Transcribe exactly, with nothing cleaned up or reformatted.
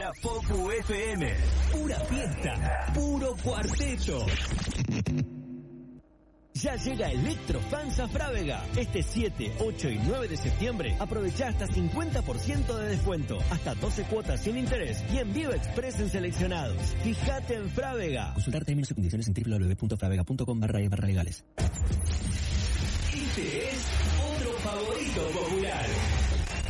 La Popu F M. Pura fiesta, puro cuarteto. Ya llega Electrofans a Frávega. Este siete, ocho y nueve de septiembre aprovecha hasta cincuenta por ciento de descuento, hasta doce cuotas sin interés y envío express en seleccionados. Fíjate en Frávega. Consultar términos y condiciones en doble u doble u doble u punto fravega punto com barra barra legales. Este es otro favorito popular.